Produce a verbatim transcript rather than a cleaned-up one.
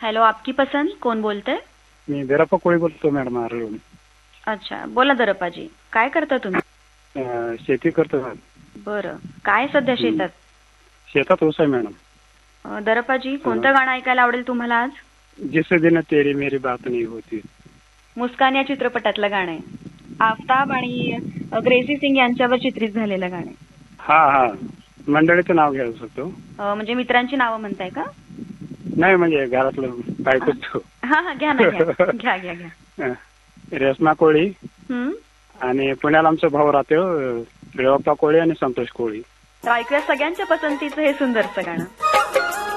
Hello, आपकी पसंद, कोण बोलतंय? मी वीरप्पा कोळी बोलतो मॅडम आरळून. अच्छा, बोला दरप्पाजी, काय करता तुम्ही? अं, शेती करतो मॅडम. बरं, काय सध्या हं. शेतात? शेतात ऊस आहे मॅडम. अ, दरप्पाजी, कोणतं गाणं ऐकायला आवडेल तुम्हाला आज? जिस दिन तेरी मेरी बात नहीं होती. मुस्कान या चित्रपटातलं गाणं आहे. आफताब आणि अ, ग्रेसी सिंग यांच्यावर चित्रित झालेलं गाणं आहे. हा हा मंडळीचं नाव घ्यायला शकतो. अ, म्हणजे मित्रांची नावं म्हणताय का? नाही म्हणजे घरातलं बायकोच. हा हा, घ्या ना, घ्या घ्या घ्या घ्या. रेश्मा कोळी हम्म. आणि पुण्याला आमचा भाऊ राहतो वीरप्पा कोळी आणि संतोष कोळी. तर ऐकूया सगळ्यांच्या पसंतीचं हे सुंदरचं गाणं.